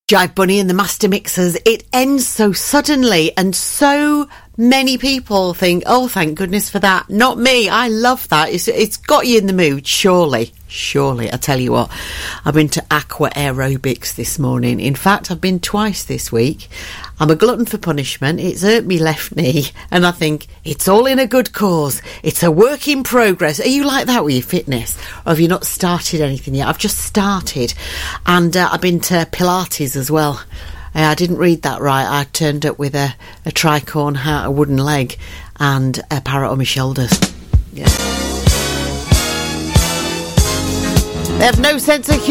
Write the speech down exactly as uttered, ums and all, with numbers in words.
Jive Bunny and the Master Mixers. It ends so suddenly, and so many people think, oh, thank goodness for that. Not me. I love that. It's, it's got you in the mood, surely. Surely. I tell you what, I've been to aqua aerobics this morning. In fact, I've been twice this week. I'm a glutton for punishment. It's hurt me left knee, and I think it's all in a good cause. It's a work in progress. Are you like that with your fitness? Or have you not started anything yet? I've just started, and uh, I've been to Pilates as well. Uh, I didn't read that right. I turned up with a, a tricorn hat, a wooden leg, and a parrot on my shoulders. Yeah. They have no sense of humour.